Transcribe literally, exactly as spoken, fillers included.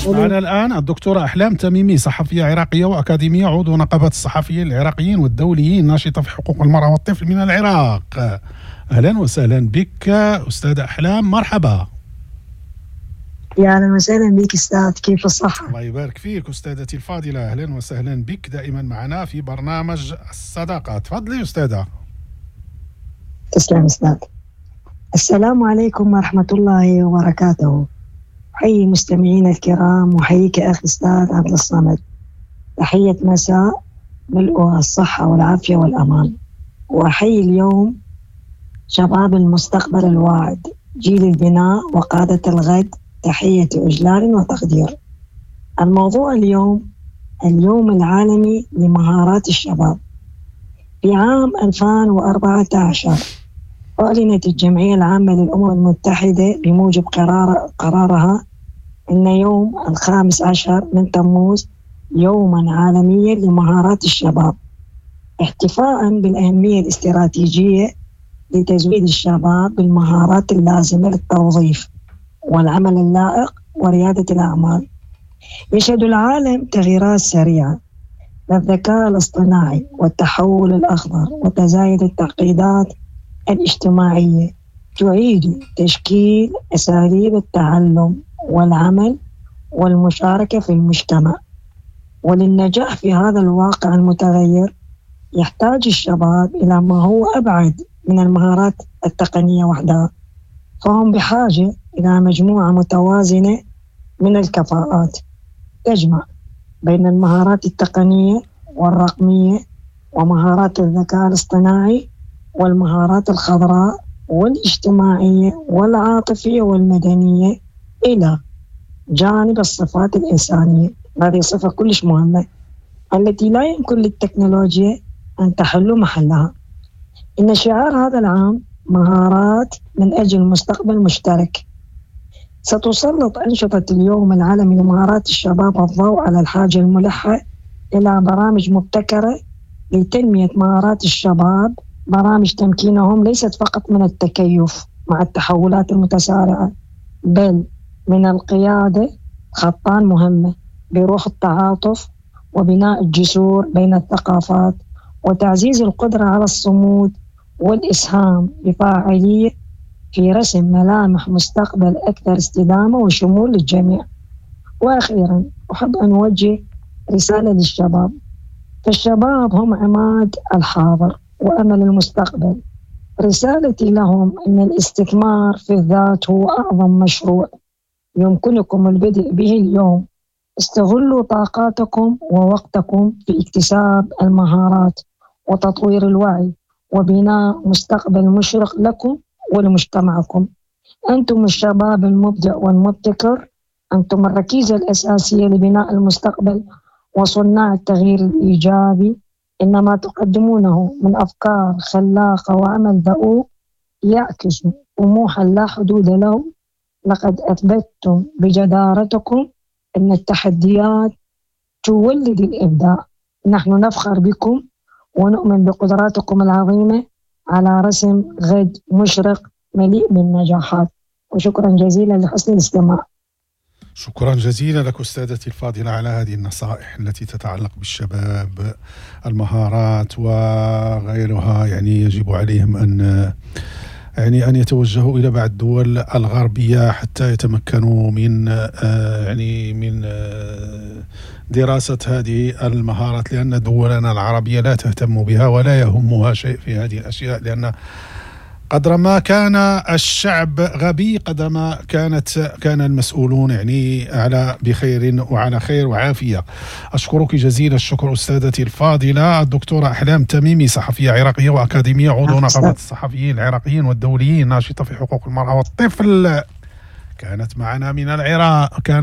معنا الآن الدكتورة أحلام تميمي، صحفية عراقية وأكاديمية، عضو نقابة الصحفيين العراقيين والدوليين، ناشطة في حقوق المرأة والطفل من العراق. أهلا وسهلا بك أستاذة أحلام، مرحبا. يا أهلا وسهلا بك أستاذ، كيف الصحة؟ الله يبارك فيك أستاذتي الفاضلة، أهلا وسهلا بك دائما معنا في برنامج الصداقة. تفضلي أستاذة. تسلم أستاذ. السلام عليكم ورحمة الله وبركاته. حي مستمعين الكرام، وحييك أخي أستاذ عبد الصمد. تحية مساء ملؤها الصحة والعافية والأمان. وحي اليوم شباب المستقبل الواعد، جيل البناء وقادة الغد. تحية إجلال وتقدير. الموضوع اليوم اليوم العالمي لمهارات الشباب. في عام ألفين وأربعة عشر أعلنت الجمعية العامة للأمم المتحدة بموجب قرار قرارها أن يوم الخامس عشر من تموز يوما عالميا لمهارات الشباب، احتفاء بالأهمية الاستراتيجية لتزويد الشباب بالمهارات اللازمة للتوظيف والعمل اللائق وريادة الأعمال. يشهد العالم تغييرات سريعة، الذكاء الاصطناعي والتحول الأخضر وتزايد التعقيدات الاجتماعية تعيد تشكيل أساليب التعلم والعمل والمشاركة في المجتمع. وللنجاح في هذا الواقع المتغير يحتاج الشباب إلى ما هو أبعد من المهارات التقنية وحدها، فهم بحاجة إلى مجموعة متوازنة من الكفاءات تجمع بين المهارات التقنية والرقمية ومهارات الذكاء الاصطناعي والمهارات الخضراء والاجتماعية والعاطفية والمدنية، إلى جانب الصفات الإنسانية. هذه صفة كلش مهمة التي لا يمكن للتكنولوجيا أن تحل محلها. إن شعار هذا العام مهارات من أجل مستقبل مشترك. ستسلط أنشطة اليوم العالمي لمهارات الشباب الضوء على الحاجة الملحة إلى برامج مبتكرة لتنمية مهارات الشباب، برامج تمكينهم ليست فقط من التكيف مع التحولات المتسارعة، بل من القيادة خطان مهمة بروح التعاطف وبناء الجسور بين الثقافات وتعزيز القدرة على الصمود والإسهام بفاعلية في رسم ملامح مستقبل أكثر استدامة وشمول للجميع. وأخيرا أحب أن أوجه رسالة للشباب، فالشباب هم عماد الحاضر وأمل المستقبل. رسالتي لهم أن الاستثمار في الذات هو أعظم مشروع يمكنكم البدء به اليوم. استغلوا طاقاتكم ووقتكم في اكتساب المهارات وتطوير الوعي وبناء مستقبل مشرق لكم ولمجتمعكم. أنتم الشباب المبدع والمبتكر، أنتم الركيزة الأساسية لبناء المستقبل وصناع التغيير الإيجابي. إن ما تقدمونه من أفكار خلاقة وعمل دؤوب يعكس طموحا لا حدود له. لقد أثبتتم بجدارتكم أن التحديات تولد الإبداع. نحن نفخر بكم ونؤمن بقدراتكم العظيمة على رسم غد مشرق مليء بالنجاحات. وشكرا جزيلا لحسن الاستماع. شكرا جزيلا لك أستاذتي الفاضلة على هذه النصائح التي تتعلق بالشباب، المهارات وغيرها. يعني يجب عليهم أن يعني أن يتوجهوا إلى بعض الدول الغربية حتى يتمكنوا من يعني من دراسة هذه المهارات، لأن دولنا العربية لا تهتم بها ولا يهمها شيء في هذه الأشياء، لأن قدر ما كان الشعب غبي قدر ما كانت كان المسؤولون يعني على بخير وعلى خير وعافية. أشكرك جزيل الشكر أستاذتي الفاضلة الدكتورة أحلام تميمي، صحفية عراقية وأكاديمية، عضو نقابة الصحفيين العراقيين والدوليين، ناشطة في حقوق المرأة والطفل. كانت معنا من العراق. كان